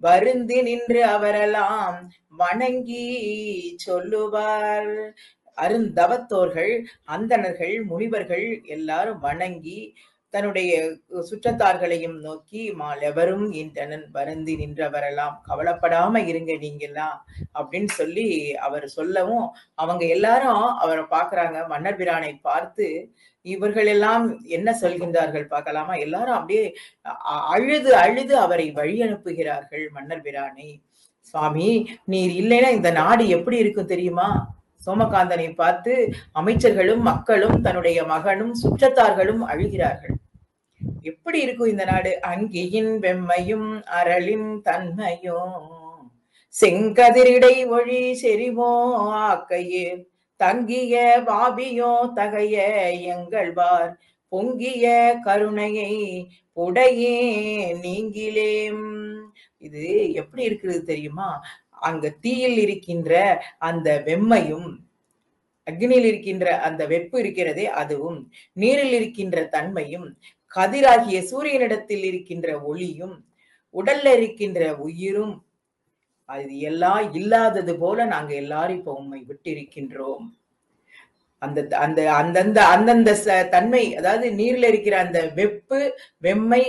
வருந்தி நின்று அவரெல்லாம் வணங்கி சொல்லுவார். அருந்தவத்தோர்கள், அந்தணர்கள், முனிவர்கள் எல்லாரும் வணங்கி தன்னுடைய சுற்றத்தார்களையும் நோக்கி மாலெவரும் இன்றனன் வருந்தி நின்றவரெல்லாம் கவலைப்படாம இருங்க நீங்கெல்லாம் அப்படின்னு சொல்லி அவர் சொல்லவும் அவங்க எல்லாரும் அவரை பார்க்கறாங்க. மன்னர் பிரானை பார்த்து இவர்கள் எல்லாம் என்ன சொல்கின்றார்கள் பார்க்கலாமா? எல்லாரும் அப்படியே அழுது அழுது அவரை வழி அனுப்புகிறார்கள் மன்னர் பிரானை. சுவாமி, நீர் இல்லைன்னா இந்த நாடு எப்படி இருக்கும் தெரியுமா? சோமகாந்தனை பார்த்து அமைச்சர்களும் மக்களும் தன்னுடைய மகனும் சுற்றத்தார்களும் அழுகிறார்கள். எப்படி இருக்கும் இந்த நாடு? அங்கியின் வெம்மையும் அரளின் தன்மையும் செங்கதிரிடை ஒழி செறிவோ ஆக்கையே தங்கிய வாபியோ தகைய எங்கள்வார் பொங்கிய கருணையை உடையே நீங்கிலேம். இது எப்படி இருக்கிறது தெரியுமா? அங்க தீயில் இருக்கின்ற அந்த வெம்மையும், அக்னியில் இருக்கின்ற அந்த வெப்பு இருக்கிறதே அதுவும், நீரில் இருக்கின்ற தன்மையும், கதிராகிய சூரியனிடத்தில் இருக்கின்ற ஒளியும், உடல்ல இருக்கின்ற உயிரும், அது எல்லாம் இல்லாதது போல நாங்க எல்லாரும் இப்ப உண்மை விட்டு இருக்கின்றோம். அந்த அந்த அந்தந்த அந்தந்த தன்மை, அதாவது நீர்ல இருக்கிற அந்த வெப்பு, வெம்மை,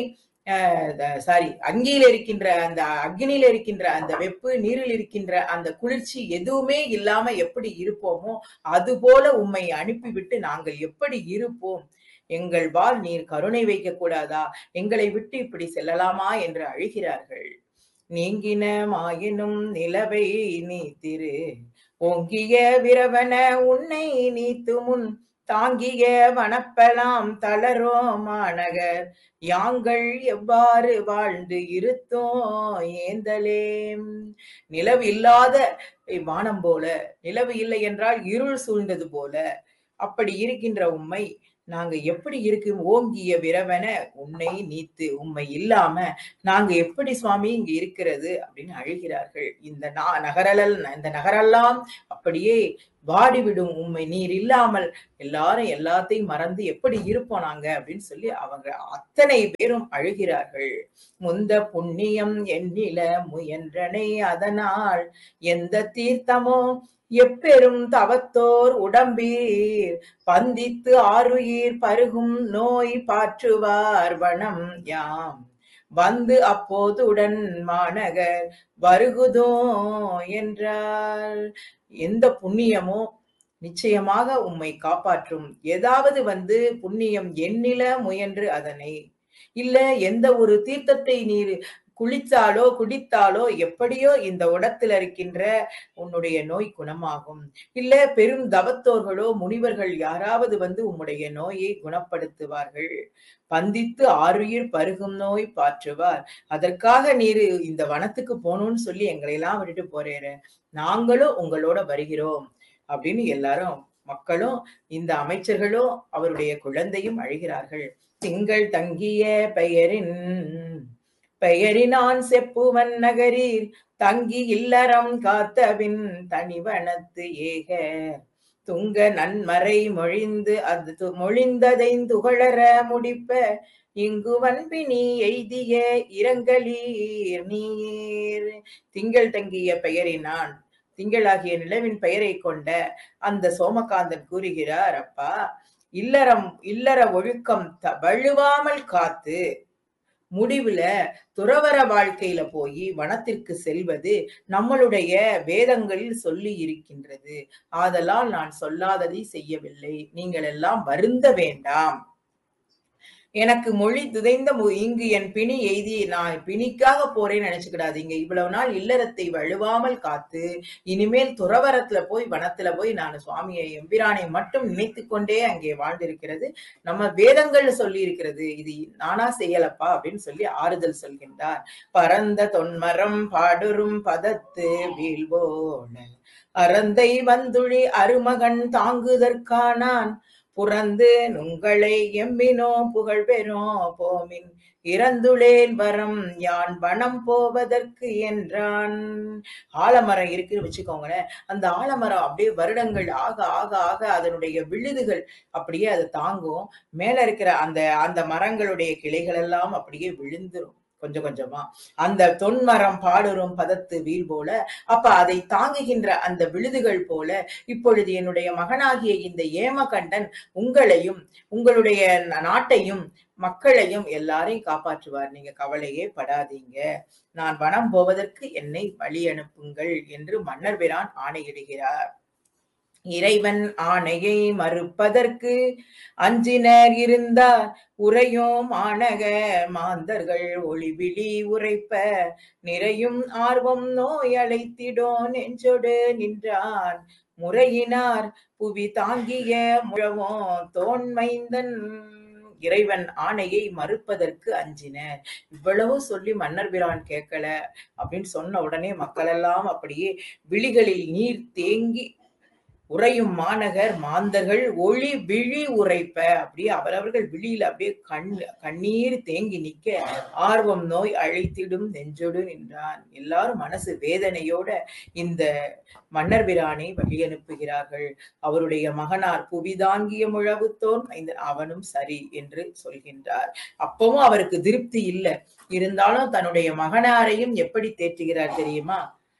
சாரி, அங்கியில இருக்கின்ற அந்த அக்னியில இருக்கின்ற அந்த வெப்பு, நீரில் இருக்கின்ற அந்த குளிர்ச்சி எதுவுமே இல்லாம எப்படி இருப்போமோ அது போல உம்மை அனுப்பிவிட்டு நாங்கள் எப்படி இருப்போம்? எங்கள் வாழ் நீர் கருணை வைக்க கூடாதா? எங்களை விட்டு இப்படி செல்லலாமா என்று அழுகிறார்கள். நீங்கின மாயினும் நிலவை நீத்திரு ஓங்கிய விரவன உன்னை நீத்து முன் தாங்கிய வனப்பலாம் தளரோ மாநகர் யாங்கள் எவ்வாறு வாழ்ந்து இருத்தோ ஏந்தலே. நிலவு இல்லாத வானம் போல, நிலவு இல்லை என்றால் இருள் சூழ்ந்தது போல அப்படி இருக்கின்ற உம்மை நாங்க எப்படி இருக்கு? ஓங்கிய விரவன உன்னை நீத்து, உண்மை இல்லாம நாங்க எப்படி சுவாமி இங்க இருக்கிறது அப்படின்னு அழுகிறார்கள். இந்த நகரெல்லாம் அப்படியே வாடிவிடும், உண்மை நீர் இல்லாமல் எல்லாரும் எல்லாத்தையும் மறந்து எப்படி இருப்போம் நாங்க அப்படின்னு சொல்லி அவங்க அத்தனை பேரும் அழுகிறார்கள். முந்த புண்ணியம் எண்ணில முயன்றனை அதனால் எந்த தீர்த்தமோ எப்பெரும் தவத்தோர் உடம்பீர் பந்தித்து ஆருயிர் பருகும் நோய் பாற்றுவார் வனம் யாம் வந்து அப்போதுடன் மாநகர் வருகுதோ என்றார். எந்த புண்ணியமோ நிச்சயமாக உம்மை காப்பாற்றும். ஏதாவது புண்ணியம் எண்ணில முயன்று அதனை, இல்ல எந்த ஒரு தீர்த்தத்தை நீர் குளித்தாலோ குடித்தாலோ எப்படியோ இந்த உடத்துல இருக்கின்ற உன்னுடைய நோய் குணமாகும். இல்ல பெரும் தவத்தோர்களோ முனிவர்கள் யாராவது உம்முடைய நோயை குணப்படுத்துவார்கள். பந்தித்து ஆருயிர் பருகும் நோய் பாற்றுவார். அதற்காக நீர் இந்த வனத்துக்கு போகணும்னு சொல்லி எங்களை எல்லாம் விட்டுட்டு போறேற, நாங்களும் உங்களோட வருகிறோம் அப்படின்னு எல்லாரும் மக்களும் இந்த அமைச்சர்களும் அவருடைய குழந்தையும் அழுகிறார்கள். திங்கள் தங்கிய பெயரினான் செப்புவன் நகரீர் தங்கி இல்லறம் காத்தபின் தனிவனத்து ஏக துங்க நன்மறை மொழிந்ததைந்துகழற முடிப்ப இங்கு வன்பினி எய்திய இரங்கலீர் நீர். திங்கள் தங்கிய பெயரினான், திங்களாகிய நிலவின் பெயரை கொண்ட அந்த சோமகாந்தன் கூறுகிறார், அப்பா, இல்லற ஒழுக்கம் வழுவாமல் காத்து முடிவுல துறவர வாழ்க்கையில போய் வனத்திற்கு செல்வது நம்மளுடைய வேதங்களில் சொல்லி இருக்கின்றது. ஆதலால் நான் சொல்லாததை செய்யவில்லை, நீங்கள் எல்லாம் வருந்த வேண்டாம். எனக்கு மொழி துதைந்த இங்கு என் பிணி எய்தி, நான் பிணிக்காக போறேன்னு நினைச்சுக்கிடாதீங்க. இவ்வளவு நாள் இல்லறத்தை வழுவாமல் காத்து இனிமேல் துறவரத்துல போய் வனத்துல போய் நான் சுவாமியை எம்பிரானை மட்டும் நினைத்து கொண்டே அங்கே வாழ்ந்திருக்கிறது. நம்ம வேதங்கள்ல சொல்லி இருக்கிறது, இது நானா செய்யலப்பா அப்படின்னு சொல்லி ஆறுதல் சொல்கின்றார். பரந்த தொன்மரம் பாடுறும் பதத்து வீழ்வோன அறந்தை வந்துழி அருமகன் தாங்குதற்கானான் புறந்து நுங்களை எம்பினோ புகழ் பெறோ போமின் இறந்துளேன் வரம் யான் வனம் போவதற்கு என்றான். ஆலமரம் இருக்குன்னு வச்சுக்கோங்களேன். அந்த ஆலமரம் அப்படியே வருடங்கள் ஆக ஆக ஆக அதனுடைய விழுதுகள் அப்படியே அதை தாங்கும். மேல இருக்கிற அந்த அந்த மரங்களுடைய கிளைகள் எல்லாம் அப்படியே விழுந்துரும். கொஞ்சம் கொஞ்சமா. அந்த தொன்மரம் பாடுறும் பதத்து வீல் போல, அப்ப அதை தாங்குகின்ற அந்த விழுதுகள் போல, இப்பொழுது என்னுடைய மகனாகிய இந்த ஏமகண்டன் உங்களையும், உங்களுடைய நாட்டையும், மக்களையும் எல்லாரையும் காப்பாற்றுவார். நீங்க கவலையே படாதீங்க. நான் வனம் போவதற்கு என்னை வழி அனுப்புங்கள் என்று மன்னர் பிரான் ஆணையிடுகிறார். இறைவன் ஆணையை மறுப்பதற்கு அஞ்சினர் இருந்தார் உரையோம் ஆணக மாந்தர்கள் ஒளிவிழி உரைப்ப நிறையும் ஆர்வம் நோய் அழைத்திடோ நெஞ்சொடு நின்றான் முறையினார் புவி தாங்கிய முழவோ தோன்மைந்தன். இறைவன் ஆணையை மறுப்பதற்கு அஞ்சினர். இவ்வளவு சொல்லி மன்னர் பிரான் கேட்கல அப்படின்னு சொன்ன உடனே மக்கள் எல்லாம் அப்படியே விழிகளில் நீர் தேங்கி உறையும் மாநகர் மாந்தர்கள் ஒளி விழி உரைப்ப அப்படியே அவரவர்கள் விழியில் அப்படியே கண்ணீர் தேங்கி நிக்க ஆர்வம் நோய் அழைத்திடும் நெஞ்சொடு நின்றான். எல்லாரும் மனசு வேதனையோட இந்த மன்னர் பிரானை வழி அனுப்புகிறார்கள். அவருடைய மகனார் புவிதாங்கிய முழவுத்தோன் அவனும் சரி என்று சொல்கின்றார். அப்பவும் அவருக்கு திருப்தி இல்லை. இருந்தாலும் தன்னுடைய மகனாரையும் எப்படி தேற்றுகிறார் தெரியுமா?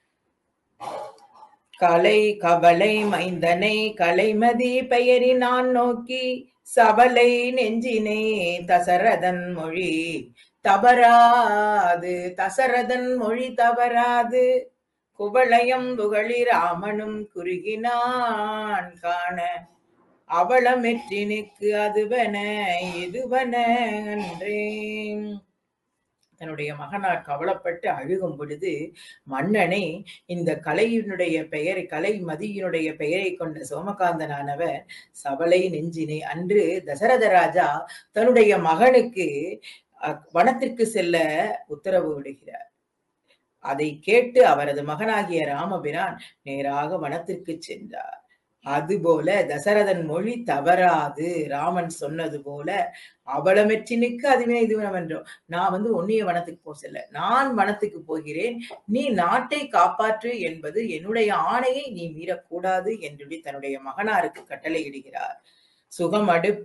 கலை கவலை மைந்தனை கலைமதி பெயரினான் நோக்கி சபலை நெஞ்சினை தசரதன் மொழி தவறாது, தசரதன் மொழி தவறாது குவளையம் புகழி ராமனும் குறுகினான் காண அவளமெற்றினுக்கு அதுவன இதுவன அன்றேன். தன்னுடைய மகனார் கவலைப்பட்டு அழுகும் பொழுது மன்னனை இந்த கலையினுடைய பெயரை, கலைமதியினுடைய பெயரை கொண்ட சோமகாந்தனானவர் சபலை நெஞ்சினை, அன்று தசரத ராஜா தன்னுடைய மகனுக்கு வனத்திற்கு செல்ல உத்தரவு விடுகிறார். அதை கேட்டு அவரது மகனாகிய ராமபிரான் நேராக வனத்திற்கு சென்றார். அதுபோல தசரதன் மொழி தவறாது, ராமன் சொன்னது போல அவளமெற்றினுக்கு அதுவே இதுவனம் என்றோம். நான் உன்னிய வனத்துக்கு போக செல்ல, நான் வனத்துக்கு போகிறேன், நீ நாட்டை காப்பாற்று என்பது என்னுடைய ஆணையை நீ மீறக்கூடாது என்று தன்னுடைய மகனாருக்கு கட்டளையிடுகிறார். சுகம்